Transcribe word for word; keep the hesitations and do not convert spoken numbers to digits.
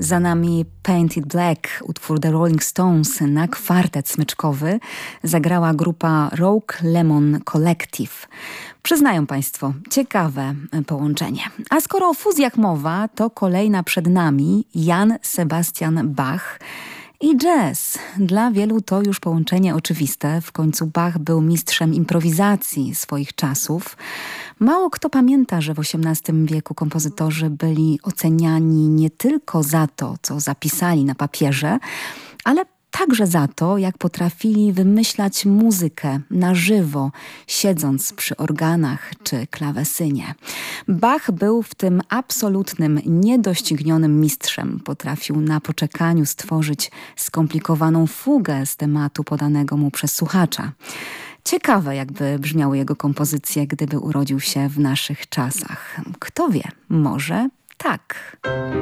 Za nami Painted Black, utwór The Rolling Stones na kwartet smyczkowy zagrała grupa Rogue Lemon Collective. Przyznają Państwo, ciekawe połączenie. A skoro o fuzjach mowa, to kolejna przed nami Jan Sebastian Bach i jazz. Dla wielu to już połączenie oczywiste. W końcu Bach był mistrzem improwizacji swoich czasów. Mało kto pamięta, że w osiemnastym wieku kompozytorzy byli oceniani nie tylko za to, co zapisali na papierze, ale także za to, jak potrafili wymyślać muzykę na żywo, siedząc przy organach czy klawesynie. Bach był w tym absolutnym, niedoścignionym mistrzem. Potrafił na poczekaniu stworzyć skomplikowaną fugę z tematu podanego mu przez słuchacza. Ciekawe, jakby brzmiały jego kompozycje, gdyby urodził się w naszych czasach. Kto wie, może tak.